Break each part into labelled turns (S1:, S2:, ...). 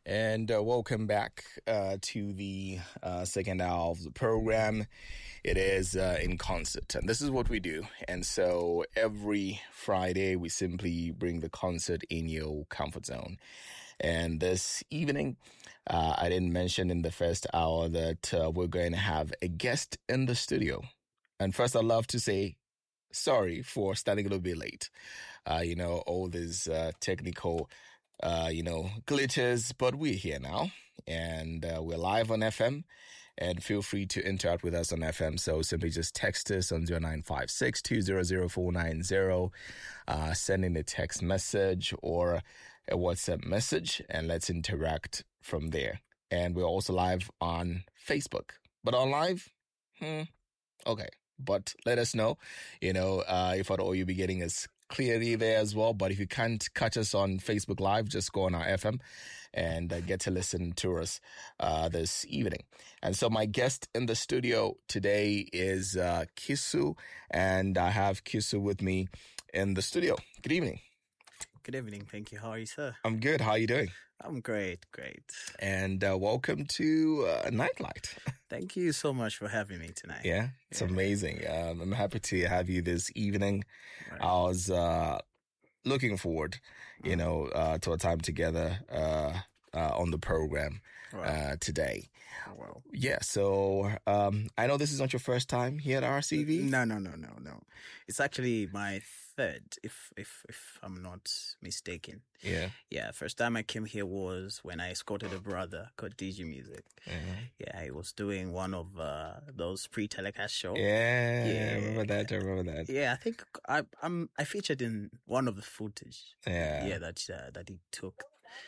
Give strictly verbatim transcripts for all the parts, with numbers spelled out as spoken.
S1: And uh, welcome back uh, to the uh, second hour of the program. It is uh, in concert, and this is what we do. And so every Friday, we simply bring the concert in your comfort zone. And this evening, uh, I didn't mention in the first hour that uh, we're going to have a guest in the studio. And first, I'd love to say sorry for starting a little bit late. Uh, you know, all these uh, technical Uh, you know, glitches, but we're here now, and uh, we're live on F M, and feel free to interact with us on F M. So simply just text us on zero nine five six, two zero zero, four nine zero, uh, send in a text message or a WhatsApp message, and let's interact from there. And we're also live on Facebook. But on live? Hmm, okay. But let us know, you know, uh, if at all you'll be getting us clearly there as well. But if you can't catch us on Facebook Live, just go on our F M and uh, get to listen to us uh, this evening. And so my guest in the studio today is uh, Kisu, and I have Kisu with me in the studio. Good evening.
S2: Good evening. Thank you. How are you, sir?
S1: I'm good. How are you doing?
S2: I'm great. Great.
S1: And uh, welcome to uh, Nightlight.
S2: Thank you so much for having me tonight.
S1: Yeah, it's
S2: yeah.
S1: amazing. Um, I'm happy to have you this evening.
S2: Right.
S1: I was uh, looking forward, you know, uh, to a time together uh, uh, on the program
S2: Wow.
S1: uh, today.
S2: Oh, wow.
S1: Yeah, so um, I know this is not your first time here at R C V.
S2: No, no, no, no, no. It's actually my third, if if if I'm not mistaken.
S1: Yeah.
S2: Yeah, first time I came here was when I escorted a brother called D J Music.
S1: Mm-hmm.
S2: Yeah, he was doing one of uh, those pre-telecast shows.
S1: Yeah,
S2: Yeah.
S1: I remember that. I remember that.
S2: Yeah, I think I I'm I featured in one of the footage.
S1: Yeah.
S2: Yeah, that uh, that he took.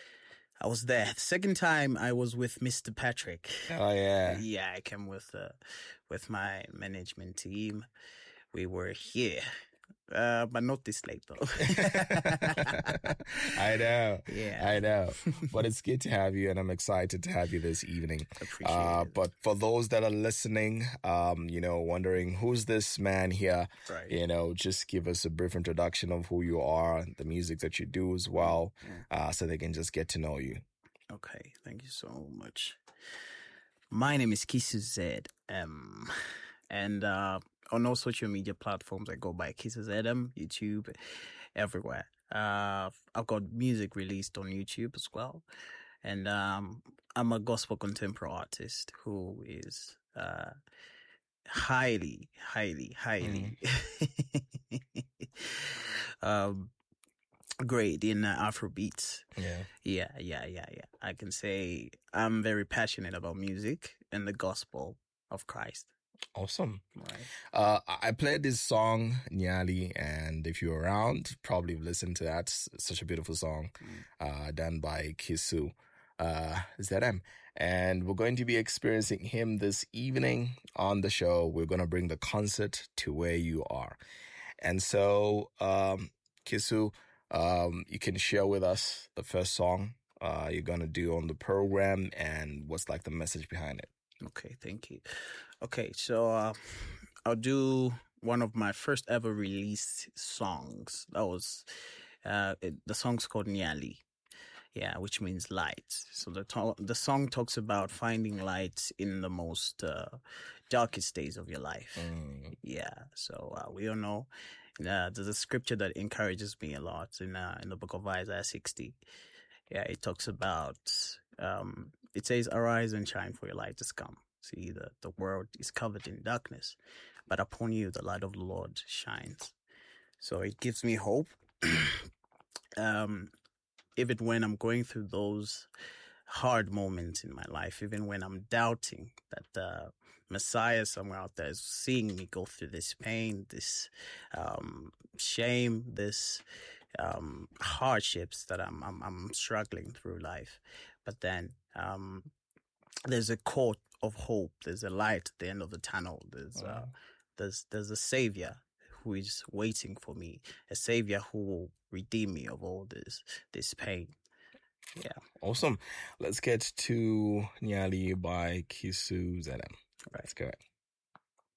S2: I was there. The second time I was with Mister Patrick.
S1: Oh yeah.
S2: Yeah, I came with uh, with my management team. We were here. Uh, but not this late though.
S1: I know.
S2: Yeah.
S1: I know. But it's good to have you, and I'm excited to have you this evening.
S2: Appreciate
S1: uh,
S2: it.
S1: But for those that are listening, um, you know, wondering who's this man here,
S2: Right.
S1: you know, just give us a brief introduction of who you are, the music that you do as well,
S2: Mm.
S1: uh, so they can just get to know you.
S2: Okay, thank you so much. My name is Kisu Z M, and uh, on all social media platforms, I go by Kisu Z M, YouTube, everywhere. Uh, I've got music released on YouTube as well, and um, I'm a gospel contemporary artist who is uh, highly, highly, highly um, great in uh, Afrobeats.
S1: Yeah.
S2: Yeah, yeah, yeah, yeah. I can say I'm very passionate about music and the gospel of Christ.
S1: Awesome.
S2: Right.
S1: Uh, I played this song, Nyali, and if you're around, probably listen to that. It's such a beautiful song,
S2: Mm.
S1: uh, done by Kisu, uh, Z M. And we're going to be experiencing him this evening on the show. We're going to bring the concert to where you are. And so, um, Kisu, um, you can share with us the first song, uh, you're going to do on the program and what's like the message behind it.
S2: Okay, thank you. Okay, so uh, I'll do one of my first ever released songs. That was uh, it, the song's called Nyali. Yeah, which means light. So the to- the song talks about finding light in the most uh, darkest days of your life.
S1: Mm.
S2: Yeah, so uh, we all know uh, there's a scripture that encourages me a lot in uh, in the book of Isaiah sixty. Yeah, it talks about, um, it says, arise and shine, for your light has come. See, the, the world is covered in darkness, but upon you the light of the Lord shines. So it gives me hope. um, even when I'm going through those hard moments in my life, even when I'm doubting that the Messiah somewhere out there is seeing me go through this pain, this um, shame, this um, hardships that I'm, I'm I'm struggling through life. But then um, there's a court of hope. There's a light at the end of the tunnel. There's uh, there's there's a Savior who is waiting for me, a Savior who will redeem me of all this this pain. Yeah.
S1: Awesome. Let's get to Nyali by Kisu Z M.
S2: Right.
S1: Let's go.